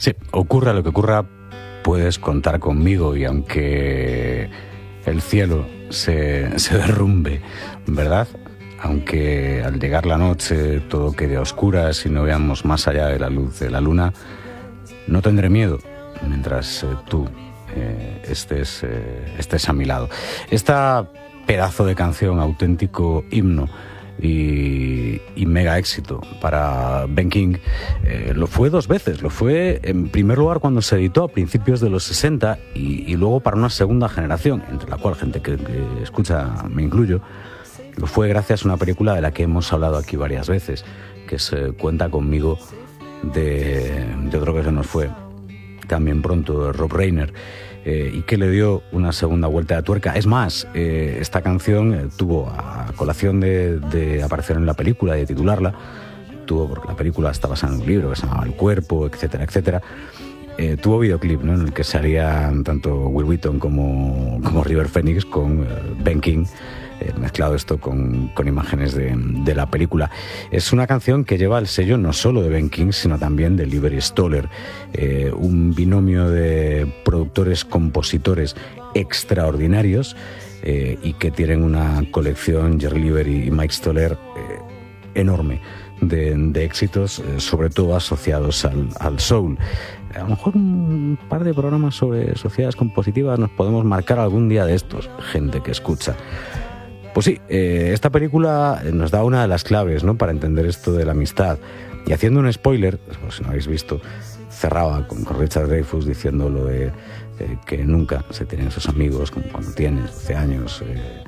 Sí, ocurra lo que ocurra, puedes contar conmigo, y aunque el cielo se derrumbe, ¿verdad? Aunque al llegar la noche todo quede a oscuras y no veamos más allá de la luz de la luna, no tendré miedo mientras tú estés a mi lado. Esta pedazo de canción, auténtico himno y mega éxito para Ben King, lo fue dos veces. Lo fue en primer lugar cuando se editó a principios de los 60 y luego para una segunda generación, entre la cual gente que escucha me incluyo. Lo fue gracias a una película de la que hemos hablado aquí varias veces, que es Cuenta conmigo, de otro que se nos fue también pronto, de Rob Reiner, y que le dio una segunda vuelta de tuerca. Es más, esta canción tuvo, a colación de aparecer en la película y de titularla, porque la película está basada en un libro que se llamaba El Cuerpo, etcétera, etcétera. Tuvo videoclip, ¿no?, en el que salían tanto Will Wheaton como River Phoenix con Ben King, mezclado esto con imágenes de la película. Es una canción que lleva el sello no solo de Ben King, sino también de Lieber y Stoller, un binomio de productores-compositores extraordinarios, y que tienen una colección, Jerry Lieber y Mike Stoller, enorme de éxitos, sobre todo asociados al soul. A lo mejor un par de programas sobre sociedades compositivas nos podemos marcar algún día de estos, gente que escucha. Pues sí, esta película nos da una de las claves, ¿no?, para entender esto de la amistad. Y haciendo un spoiler, pues, si no habéis visto, cerraba con Richard Dreyfuss diciendo lo de que nunca se tienen esos amigos como cuando tienes 12 años.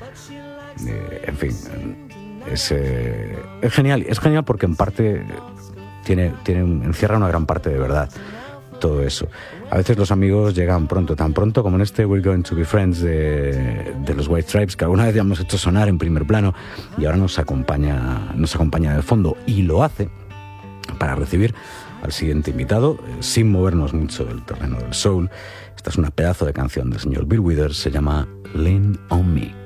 En fin, es genial. Es genial porque en parte encierra una gran parte de verdad todo eso. A veces los amigos llegan pronto, tan pronto como en este We're Going to Be Friends de los White Stripes, que alguna vez ya hemos hecho sonar en primer plano y ahora nos acompaña de fondo, y lo hace para recibir al siguiente invitado, sin movernos mucho del terreno del soul. Esta es una pedazo de canción del señor Bill Withers, se llama Lean on Me.